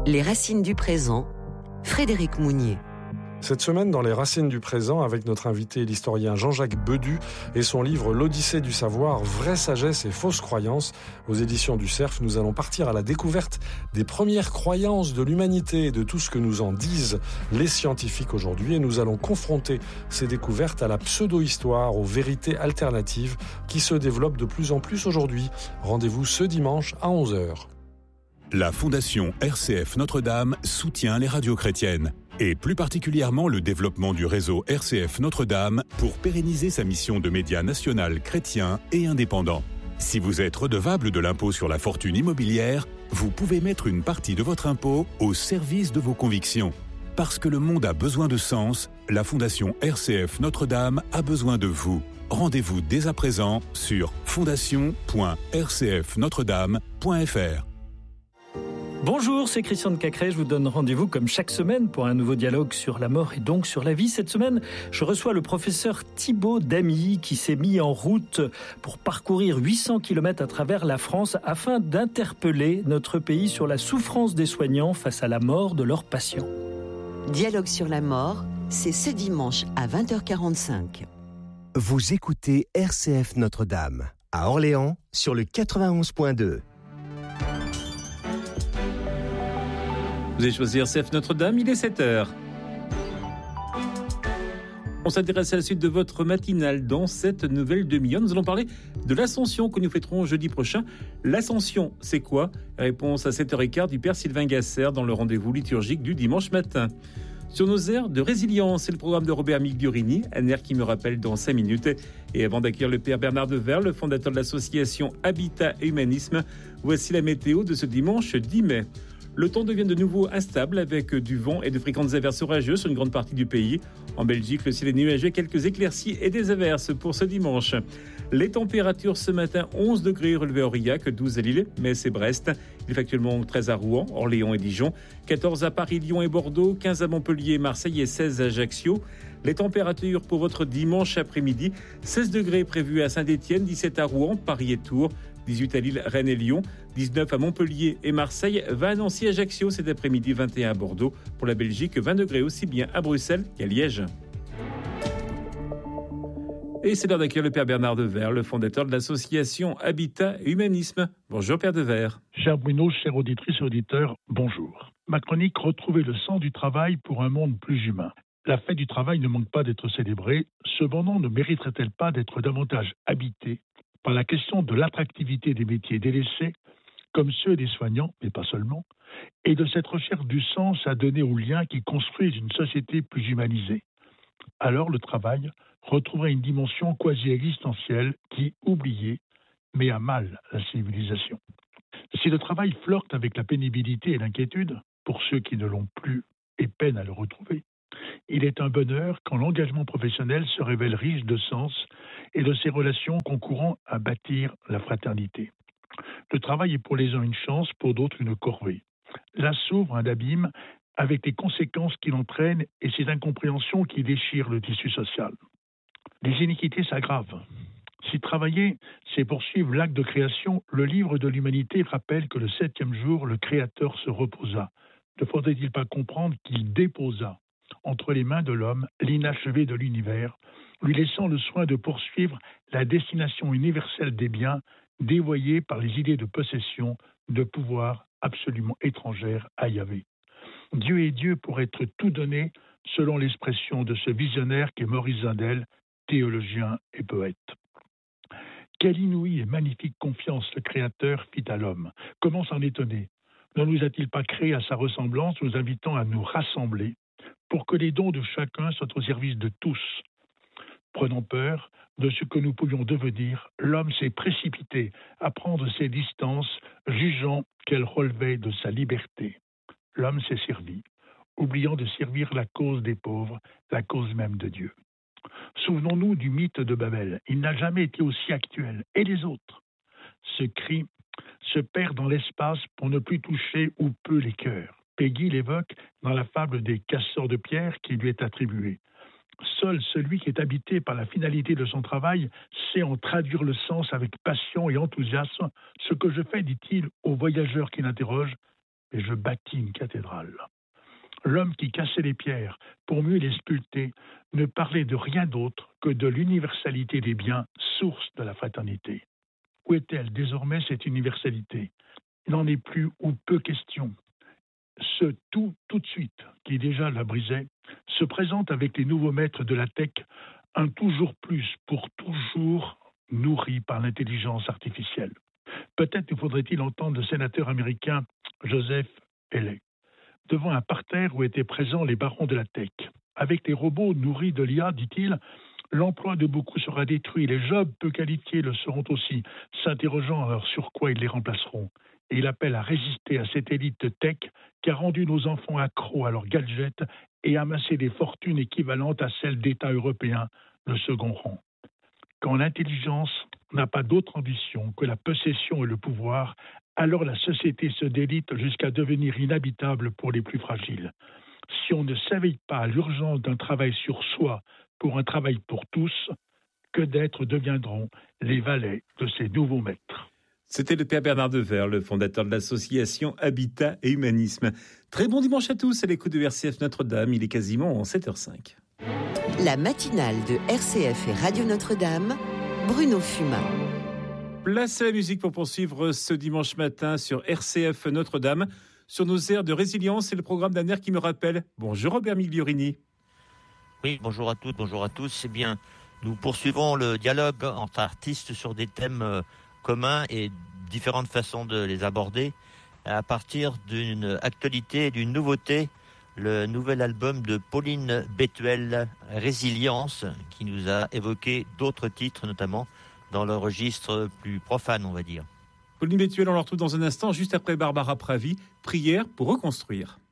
Les racines du présent, Frédéric Mounier. Cette semaine, dans les racines du présent, avec notre invité l'historien Jean-Jacques Bedu et son livre L'Odyssée du savoir, vraie sagesse et fausse croyance, aux éditions du Cerf, nous allons partir à la découverte des premières croyances de l'humanité et de tout ce que nous en disent les scientifiques aujourd'hui. Et nous allons confronter ces découvertes à la pseudo-histoire, aux vérités alternatives qui se développent de plus en plus aujourd'hui. Rendez-vous ce dimanche à 11h. La Fondation RCF Notre-Dame soutient les radios chrétiennes, et plus particulièrement le développement du réseau RCF Notre-Dame pour pérenniser sa mission de média national chrétien et indépendant. Si vous êtes redevable de l'impôt sur la fortune immobilière, vous pouvez mettre une partie de votre impôt au service de vos convictions. Parce que le monde a besoin de sens, la Fondation RCF Notre-Dame a besoin de vous. Rendez-vous dès à présent sur fondation.rcfnotredame.fr. Bonjour, c'est Christian de Cacré. Je vous donne rendez-vous comme chaque semaine pour un nouveau dialogue sur la mort et donc sur la vie. Cette semaine, je reçois le professeur Thibaut Damy qui s'est mis en route pour parcourir 800 km à travers la France afin d'interpeller notre pays sur la souffrance des soignants face à la mort de leurs patients. Dialogue sur la mort, c'est ce dimanche à 20h45. Vous écoutez RCF Notre-Dame à Orléans sur le 91.2. Vous avez choisi RCF Notre-Dame, il est 7h. On s'intéresse à la suite de votre matinale dans cette nouvelle demi-heure. Nous allons parler de l'Ascension que nous fêterons jeudi prochain. L'Ascension, c'est quoi ? Réponse à 7h15 du Père Sylvain Gasser dans le rendez-vous liturgique du dimanche matin. Sur nos aires de résilience, c'est le programme de Robert Migliorini, un air qui me rappelle dans 5 minutes. Et avant d'accueillir le Père Bernard Devers, le fondateur de l'association Habitat et Humanisme, voici la météo de ce dimanche 10 mai. Le temps devient de nouveau instable avec du vent et de fréquentes averses orageuses sur une grande partie du pays. En Belgique, le ciel est nuageux, quelques éclaircies et des averses pour ce dimanche. Les températures ce matin, 11 degrés relevés à Aurillac, 12 à Lille, Metz et Brest. Il fait actuellement 13 à Rouen, Orléans et Dijon, 14 à Paris, Lyon et Bordeaux, 15 à Montpellier, Marseille et 16 à Ajaccio. Les températures pour votre dimanche après-midi, 16 degrés prévus à Saint-Étienne, 17 à Rouen, Paris et Tours, 18 à Lille, Rennes et Lyon, 19 à Montpellier et Marseille, 20 à Nancy et Ajaccio cet après-midi, 21 à Bordeaux. Pour la Belgique, 20 degrés aussi bien à Bruxelles qu'à Liège. Et c'est l'heure d'accueillir le Père Bernard Devers, le fondateur de l'association Habitat et Humanisme. Bonjour Père Devers. Cher Bruno, chers auditrices et auditeurs, bonjour. Ma chronique « Retrouver le sens du travail pour un monde plus humain ». La fête du travail ne manque pas d'être célébrée, cependant ne mériterait-elle pas d'être davantage habitée par la question de l'attractivité des métiers délaissés, comme ceux des soignants, mais pas seulement, et de cette recherche du sens à donner aux liens qui construisent une société plus humanisée. Alors le travail retrouverait une dimension quasi-existentielle qui, oubliée, met à mal la civilisation. Si le travail flirte avec la pénibilité et l'inquiétude, pour ceux qui ne l'ont plus et peinent à le retrouver, il est un bonheur quand l'engagement professionnel se révèle riche de sens et de ses relations concourant à bâtir la fraternité. Le travail est pour les uns une chance, pour d'autres une corvée. Là s'ouvre un abîme avec les conséquences qu'il entraîne et ces incompréhensions qui déchirent le tissu social. Les iniquités s'aggravent. Si travailler, c'est poursuivre l'acte de création, le livre de l'humanité rappelle que le 7e jour, le Créateur se reposa. Ne faudrait-il pas comprendre qu'il déposa entre les mains de l'homme l'inachevé de l'univers, lui laissant le soin de poursuivre la destination universelle des biens dévoyés par les idées de possession, de pouvoir absolument étrangères à Yahvé. Dieu est Dieu pour être tout donné, selon l'expression de ce visionnaire qu'est Maurice Zindel, théologien et poète. Quelle inouïe et magnifique confiance le Créateur fit à l'homme. Comment s'en étonner ? Ne nous a-t-il pas créés à sa ressemblance, nous invitant à nous rassembler pour que les dons de chacun soient au service de tous. Prenant peur de ce que nous pouvions devenir, l'homme s'est précipité à prendre ses distances, jugeant qu'elles relevaient de sa liberté. L'homme s'est servi, oubliant de servir la cause des pauvres, la cause même de Dieu. Souvenons-nous du mythe de Babel. Il n'a jamais été aussi actuel. Et les autres ? Ce cri se perd dans l'espace pour ne plus toucher ou peu les cœurs. Peggy l'évoque dans la fable des casseurs de pierre qui lui est attribuée. Seul celui qui est habité par la finalité de son travail sait en traduire le sens avec passion et enthousiasme. Ce que je fais, dit-il aux voyageurs qui l'interrogent, et je bâtis une cathédrale. L'homme qui cassait les pierres pour mieux les sculpter ne parlait de rien d'autre que de l'universalité des biens, source de la fraternité. Où est-elle désormais cette universalité ? Il n'en est plus ou peu question. Ce tout de suite, qui déjà la brisait, se présente avec les nouveaux maîtres de la tech, un toujours plus pour toujours nourri par l'intelligence artificielle. Peut-être faudrait-il entendre le sénateur américain Joseph Halley devant un parterre où étaient présents les barons de la tech. Avec les robots nourris de l'IA, dit-il, l'emploi de beaucoup sera détruit, les jobs peu qualifiés le seront aussi, s'interrogeant alors sur quoi ils les remplaceront. Et il appelle à résister à cette élite tech qui a rendu nos enfants accros à leurs gadgets et amassé des fortunes équivalentes à celles d'États européens de second rang. Quand l'intelligence n'a pas d'autre ambition que la possession et le pouvoir, alors la société se délite jusqu'à devenir inhabitable pour les plus fragiles. Si on ne s'éveille pas à l'urgence d'un travail sur soi pour un travail pour tous, que d'êtres deviendront les valets de ces nouveaux maîtres. C'était le père Bernard Devers, le fondateur de l'association Habitat et Humanisme. Très bon dimanche à tous à l'écoute de RCF Notre-Dame, il est quasiment 7h05. La matinale de RCF et Radio Notre-Dame, Bruno Fumin. Place à la musique pour poursuivre ce dimanche matin sur RCF Notre-Dame. Sur nos airs de résilience, c'est le programme d'un air qui me rappelle. Bonjour Robert Migliorini. Oui, bonjour à toutes, bonjour à tous. Eh bien, nous poursuivons le dialogue entre artistes sur des thèmes communs et différentes façons de les aborder à partir d'une actualité et d'une nouveauté, le nouvel album de Pauline Bétuel, Résilience, qui nous a évoqué d'autres titres, notamment dans le registre plus profane, on va dire. Pauline Bétuel, on la retrouve dans un instant, juste après Barbara Pravi, Prière pour reconstruire.